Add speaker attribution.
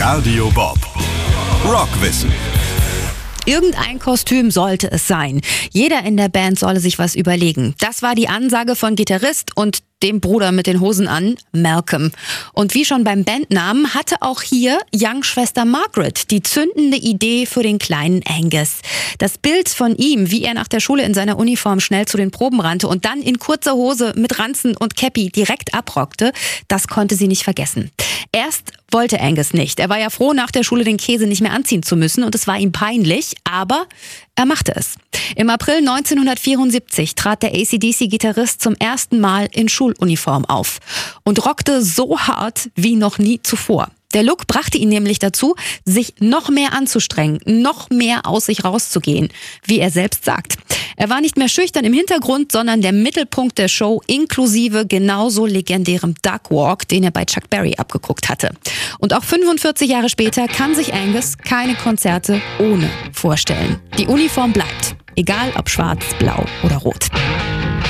Speaker 1: Radio Bob. Rockwissen.
Speaker 2: Irgendein Kostüm sollte es sein. Jeder in der Band solle sich was überlegen. Das war die Ansage von Gitarrist und dem Bruder mit den Hosen an, Malcolm. Und wie schon beim Bandnamen hatte auch hier Young-Schwester Margaret die zündende Idee für den kleinen Angus. Das Bild von ihm, wie er nach der Schule in seiner Uniform schnell zu den Proben rannte und dann in kurzer Hose mit Ranzen und Käppi direkt abrockte, das konnte sie nicht vergessen. Erst wollte Angus nicht. Er war ja froh, nach der Schule den Käse nicht mehr anziehen zu müssen und es war ihm peinlich, aber er machte es. Im April 1974 trat der AC/DC-Gitarrist zum ersten Mal in Schuluniform auf und rockte so hart wie noch nie zuvor. Der Look brachte ihn nämlich dazu, sich noch mehr anzustrengen, noch mehr aus sich rauszugehen, wie er selbst sagt. Er war nicht mehr schüchtern im Hintergrund, sondern der Mittelpunkt der Show, inklusive genauso legendärem Duckwalk, den er bei Chuck Berry abgeguckt hatte. Und auch 45 Jahre später kann sich Angus keine Konzerte ohne vorstellen. Die Uniform bleibt, egal ob schwarz, blau oder rot.